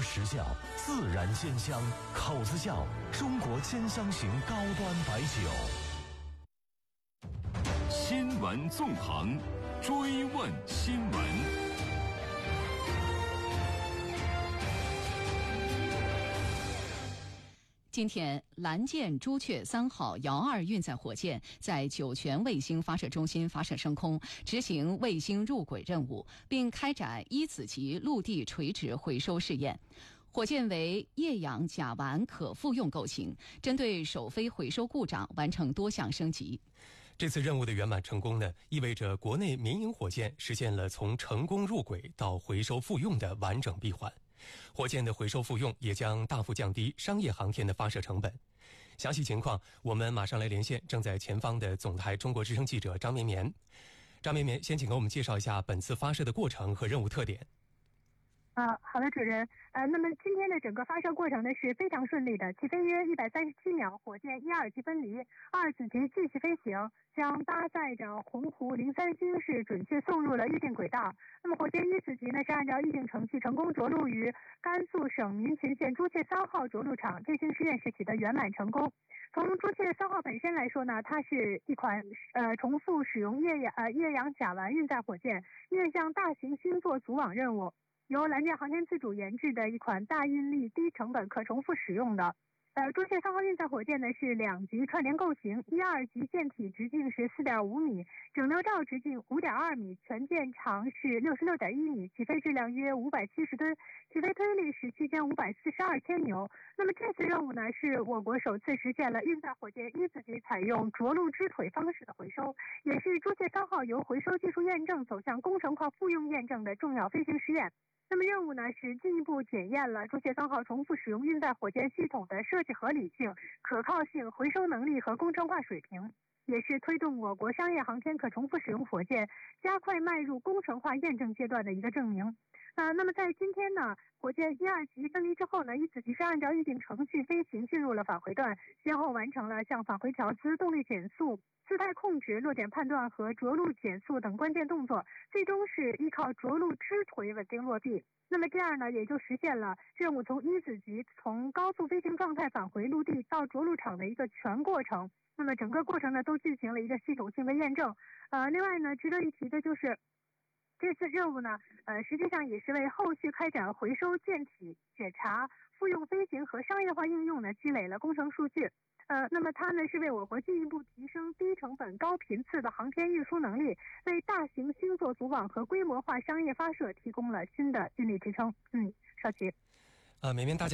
时效，自然鲜香，口子窖中国兼香型高端白酒。 新闻纵横，追问新闻。 今天，蓝箭朱雀3号遥2运载火箭在酒泉卫星发射中心发射升空，执行卫星入轨任务，并开展一子级陆地垂直回收试验。火箭为液氧甲烷可复用构型，针对首飞回收故障完成多项升级。 这次任务的圆满成功呢，意味着国内民营火箭实现了从成功入轨到回收复用的完整闭环。火箭的回收复用也将大幅降低商业航天的发射成本。详细情况，我们马上来连线正在前方的总台中国之声记者张绵绵。张绵绵，先请给我们介绍一下本次发射的过程和任务特点。 好的，主任。那么今天的整个发射过程呢是非常顺利的，起飞约137秒，火箭1、2级分离，2子级继续飞行，将搭载着鸿鹄03星是准确送入了预定轨道。那么火箭1子级呢是按照预定程序成功着陆于甘肃省民勤县朱雀3号着陆场，这型实验室取得圆满成功。从朱雀3号本身来说呢，它是一款重复使用液氧甲烷运载火箭，面向大型星座组网任务。由蓝箭航天自主研制的一款大运力、低成本、可重复使用的朱雀3号运载火箭呢是2级串联构型，1、2级舰体直径是4.5米，整流罩直径5.2米，全舰长是66.1米，起飞质量约570吨，起飞推力是7542千牛。那么这次任务呢，是我国首次实现了运载火箭1子级采用着陆支腿方式的回收，也是朱雀3号由回收技术验证走向工程化复用验证的重要飞行实验。那么任务呢是进一步检验了朱雀3号重复使用运载火箭系统的设计合理性、可靠性、回收能力和工程化水平，也是推动我国商业航天可重复使用火箭加快迈入工程化验证阶段的一个证明。那么在今天呢，火箭1、2级分离之后呢，1子级是按照预定程序飞行进入了返回段，先后完成了像返回调姿、动力减速、姿态控制、落点判断和着陆减速等关键动作，最终是依靠着陆支腿稳定落地。那么这样呢，也就实现了任务从1子级从高速飞行状态返回陆地到着陆场的一个全过程。那么整个过程呢，都进行了一个系统性的验证。另外呢，值得一提的就是这次任务呢，实际上也是为后续开展回收舰体检查、复用飞行和商业化应用呢积累了工程数据。那么它呢是为我国进一步提升低成本高频次的航天运输能力，为大型星座组网和规模化商业发射提供了新的运力支撑。邵琦。 绵绵大家